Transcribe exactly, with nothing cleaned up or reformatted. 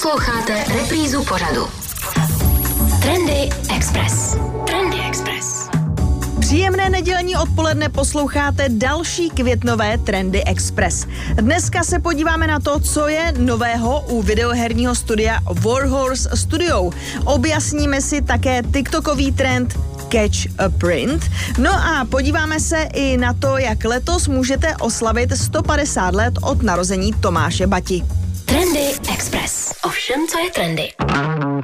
Posloucháte reprízu pořadu Trendy Express. Trendy Express. Příjemné nedělní odpoledne, posloucháte další květnové Trendy Express. Dneska se podíváme na to, co je nového u videoherního studia Warhorse Studio. Objasníme si také TikTokový trend Catch a Print. No a podíváme se i na to, jak letos můžete oslavit sto padesát let od narození Tomáše Bati. Trendy Express. O všem, co je trendy.